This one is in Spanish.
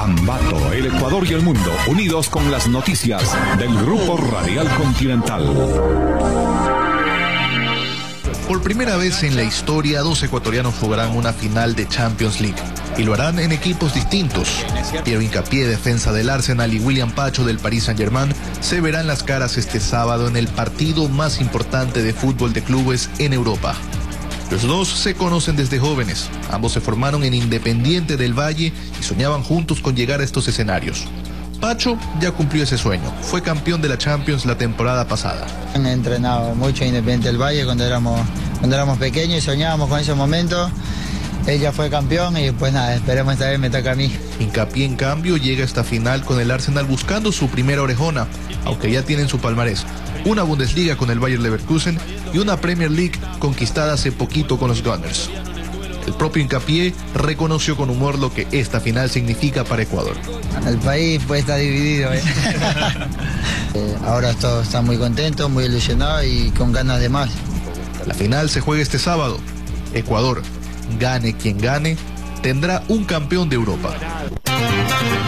Ambato, el Ecuador y el mundo, unidos con las noticias del Grupo Radial Continental. Por primera vez en la historia, dos ecuatorianos jugarán una final de Champions League. Y lo harán en equipos distintos. Piero Hincapié, defensa del Arsenal, y William Pacho del Paris Saint-Germain se verán las caras este sábado en el partido más importante de fútbol de clubes en Europa. Los dos se conocen desde jóvenes. Ambos se formaron en Independiente del Valle y soñaban juntos con llegar a estos escenarios. Pacho ya cumplió ese sueño. Fue campeón de la Champions la temporada pasada. He entrenado mucho en Independiente del Valle cuando éramos pequeños y soñábamos con ese momento. Él ya fue campeón y pues nada, esperemos esta vez me toca a mí. Hincapié, en cambio, llega a esta final con el Arsenal buscando su primera orejona, aunque ya tienen su palmarés. Una Bundesliga con el Bayer Leverkusen y una Premier League conquistada hace poquito con los Gunners. El propio Hincapié reconoció con humor lo que esta final significa para Ecuador. El país pues está dividido. Ahora todos están muy contentos, muy ilusionados y con ganas de más. La final se juega este sábado. Ecuador, gane quien gane, tendrá un campeón de Europa.